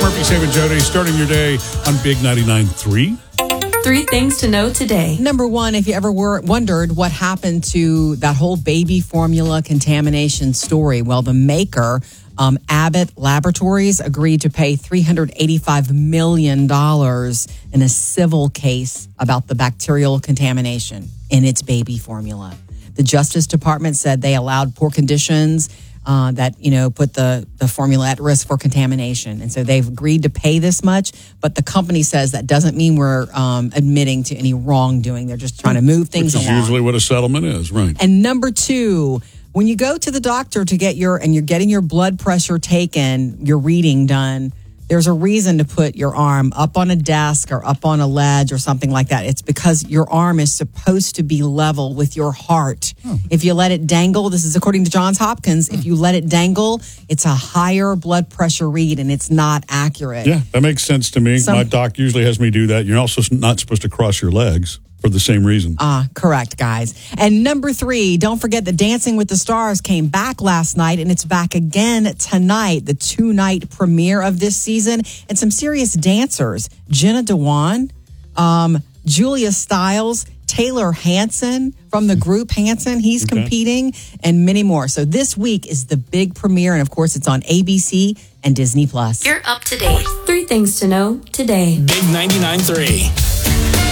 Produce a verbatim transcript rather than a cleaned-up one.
Murphy, Sam, and Jody, starting your day on Big ninety-nine point three. Three things to know today. Number one, if you ever were wondered what happened to that whole baby formula contamination story, well, the maker, um, Abbott Laboratories, agreed to pay three hundred eighty-five million dollars in a civil case about the bacterial contamination in its baby formula. The Justice Department said they allowed poor conditions Uh, that, you know, put the, the formula at risk for contamination. And so they've agreed to pay this much, but the company says that doesn't mean we're um, admitting to any wrongdoing. They're just trying to move things Which is along. usually what a settlement is, right? And number two, when you go to the doctor to get your, and you're getting your blood pressure taken, your reading done, there's a reason to put your arm up on a desk or up on a ledge or something like that. It's because your arm is supposed to be level with your heart. Oh. If you let it dangle, this is according to Johns Hopkins, if you let it dangle, it's a higher blood pressure read and it's not accurate. Yeah, that makes sense to me. Some, My doc usually has me do that. You're also not supposed to cross your legs for the same reason. Ah, uh, correct, guys. And number three, don't forget that Dancing with the Stars came back last night, and it's back again tonight, the two-night premiere of this season. And some serious dancers, Jenna Dewan, um, Julia Stiles, Taylor Hanson from the group Hanson, he's okay. competing, and many more. So this week is the big premiere, and of course it's on A B C and Disney Plus. You're up to date. Three things to know today. Big ninety-nine point three.